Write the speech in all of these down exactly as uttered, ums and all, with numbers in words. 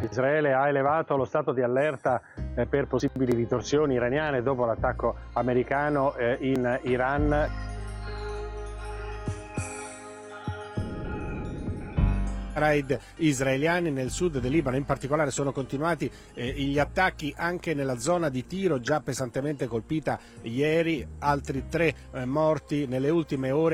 Israele ha elevato lo stato di allerta eh, per possibili ritorsioni iraniane dopo l'attacco americano eh, in Iran. Raid israeliani nel sud del Libano, in particolare sono continuati eh, gli attacchi anche nella zona di Tiro, già pesantemente colpita ieri, altri tre eh, morti nelle ultime ore.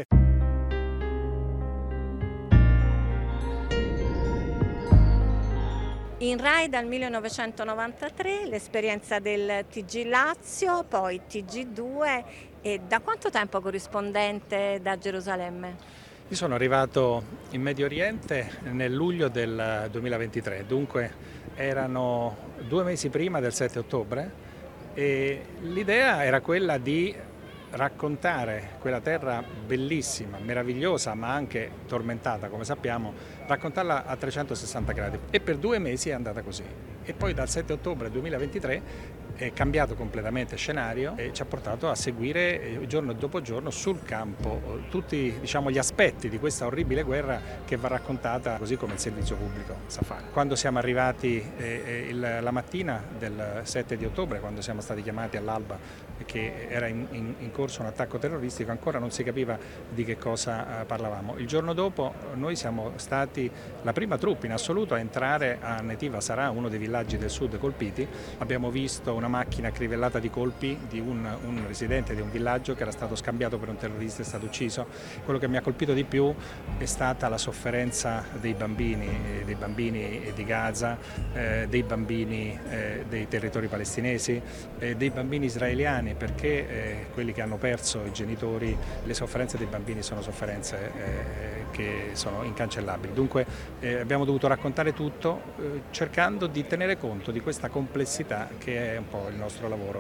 In Rai dal millenovecentonovantatré l'esperienza del T G Lazio, poi T G due, e da quanto tempo corrispondente da Gerusalemme? Io sono arrivato in Medio Oriente nel luglio del duemilaventitré, dunque erano due mesi prima del sette ottobre e l'idea era quella di raccontare quella terra bellissima, meravigliosa ma anche tormentata come sappiamo, raccontarla a trecentosessanta gradi, e per due mesi è andata così. E poi dal sette ottobre duemilaventitré è cambiato completamente scenario e ci ha portato a seguire giorno dopo giorno sul campo tutti, diciamo, gli aspetti di questa orribile guerra che va raccontata così come il servizio pubblico sa fare. Quando siamo arrivati eh, il, la mattina del sette di ottobre, quando siamo stati chiamati all'alba che era in, in, in corso un attacco terroristico, ancora non si capiva di che cosa eh, parlavamo. Il giorno dopo noi siamo stati la prima truppa in assoluto a entrare a Netiva Sarà, uno dei villaggi del sud colpiti. Abbiamo visto una macchina crivellata di colpi di un, un residente di un villaggio che era stato scambiato per un terrorista e è stato ucciso. Quello che mi ha colpito di più è stata la sofferenza dei bambini, dei bambini di Gaza, eh, dei bambini eh, dei territori palestinesi, eh, dei bambini israeliani, perché eh, quelli che hanno perso i genitori, le sofferenze dei bambini sono sofferenze eh, che sono incancellabili. Dunque eh, abbiamo dovuto raccontare tutto eh, cercando di tenere conto di questa complessità che è un po' il nostro lavoro.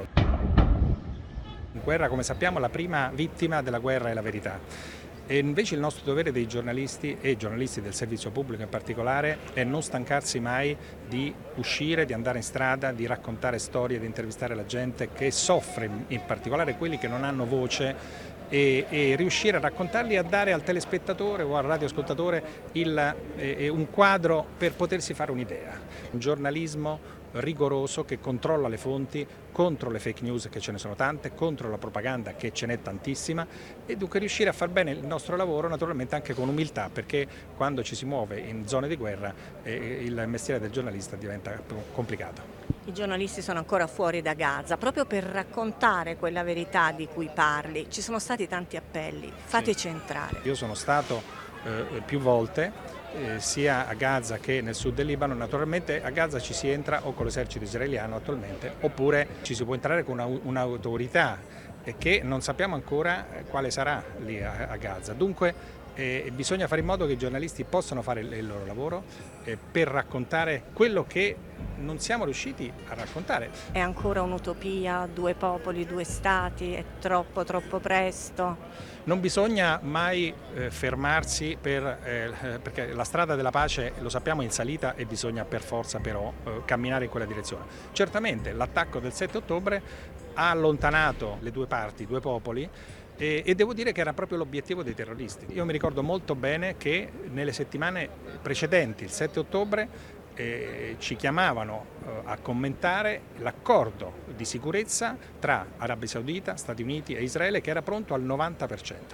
In guerra, come sappiamo, la prima vittima della guerra è la verità. E invece il nostro dovere dei giornalisti e giornalisti del servizio pubblico in particolare è non stancarsi mai di uscire, di andare in strada, di raccontare storie, di intervistare la gente che soffre, in particolare quelli che non hanno voce, e, e riuscire a raccontarli e a dare al telespettatore o al radioascoltatore il, eh, un quadro per potersi fare un'idea. Un giornalismo rigoroso che controlla le fonti, contro le fake news che ce ne sono tante, contro la propaganda che ce n'è tantissima, e dunque riuscire a far bene il nostro lavoro naturalmente anche con umiltà, perché quando ci si muove in zone di guerra eh, il mestiere del giornalista diventa complicato. I giornalisti sono ancora fuori da Gaza, proprio per raccontare quella verità di cui parli. Ci sono stati tanti appelli, fateci sì. entrare. Io sono stato eh, più volte Eh, sia a Gaza che nel sud del Libano. Naturalmente a Gaza ci si entra o con l'esercito israeliano attualmente, oppure ci si può entrare con un'autorità eh, che non sappiamo ancora quale sarà lì a, a Gaza. Dunque eh, bisogna fare in modo che i giornalisti possano fare il, il loro lavoro eh, per raccontare quello che non siamo riusciti a raccontare. È ancora un'utopia, due popoli, due stati, è troppo troppo presto? Non bisogna mai eh, fermarsi per, eh, perché la strada della pace, lo sappiamo, è in salita e bisogna per forza però eh, camminare in quella direzione. Certamente l'attacco del sette ottobre ha allontanato le due parti, i due popoli, e, e devo dire che era proprio l'obiettivo dei terroristi. Io mi ricordo molto bene che nelle settimane precedenti il sette ottobre Eh, ci chiamavano eh, a commentare l'accordo di sicurezza tra Arabia Saudita, Stati Uniti e Israele, che era pronto al novanta per cento.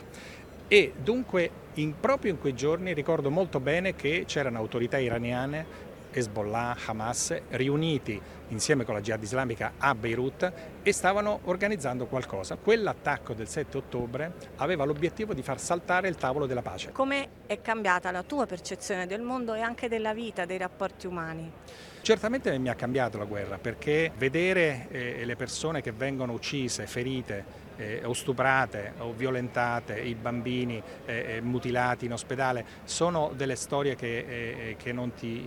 E dunque in, proprio in quei giorni ricordo molto bene che c'erano autorità iraniane, Hezbollah, Hamas, riuniti insieme con la Jihad islamica a Beirut e stavano organizzando qualcosa. Quell'attacco del sette ottobre aveva l'obiettivo di far saltare il tavolo della pace. Come è cambiata la tua percezione del mondo e anche della vita, dei rapporti umani? Certamente mi ha cambiato la guerra, perché vedere eh, le persone che vengono uccise, ferite, eh, o stuprate o violentate, i bambini eh, mutilati in ospedale, sono delle storie che, eh, che non ti